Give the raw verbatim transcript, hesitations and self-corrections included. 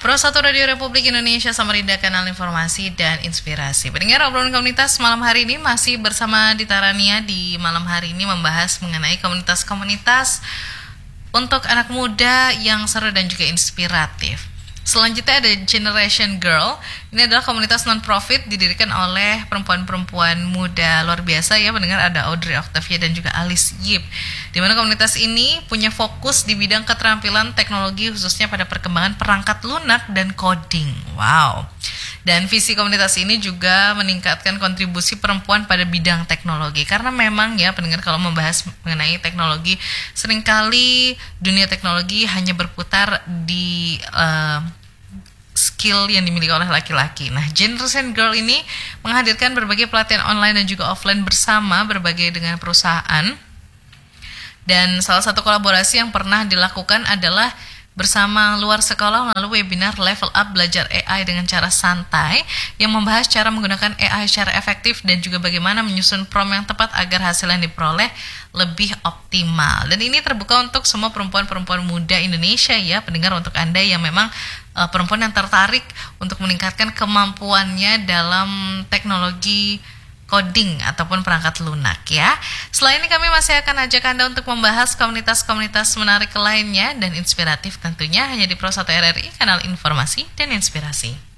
Pro satu Radio Republik Indonesia Samarinda, kanal informasi dan inspirasi. Pendengar obrolan komunitas malam hari ini masih bersama Dita Rania di malam hari ini membahas mengenai komunitas-komunitas untuk anak muda yang seru dan juga inspiratif. Selanjutnya ada Generation Girl. Ini adalah komunitas non-profit didirikan oleh perempuan-perempuan muda luar biasa ya pendengar. Ada Audrey Octavia dan juga Alice Yip. Di mana komunitas ini punya fokus di bidang keterampilan teknologi khususnya pada perkembangan perangkat lunak dan coding. Wow. Dan visi komunitas ini juga meningkatkan kontribusi perempuan pada bidang teknologi. Karena memang ya pendengar, kalau membahas mengenai teknologi, seringkali dunia teknologi hanya berputar di uh, skill yang dimiliki oleh laki-laki. Nah, Generation Girl ini menghadirkan berbagai pelatihan online dan juga offline bersama berbagai dengan perusahaan. Dan salah satu kolaborasi yang pernah dilakukan adalah bersama luar sekolah melalui webinar Level Up Belajar A I dengan cara santai yang membahas cara menggunakan A I secara efektif dan juga bagaimana menyusun prompt yang tepat agar hasil yang diperoleh lebih optimal. Dan ini terbuka untuk semua perempuan-perempuan muda Indonesia ya pendengar, untuk Anda yang memang uh, perempuan yang tertarik untuk meningkatkan kemampuannya dalam teknologi coding ataupun perangkat lunak ya. Selain ini kami masih akan ajak Anda untuk membahas komunitas-komunitas menarik lainnya dan inspiratif tentunya hanya di Pro satu R R I, kanal informasi dan inspirasi.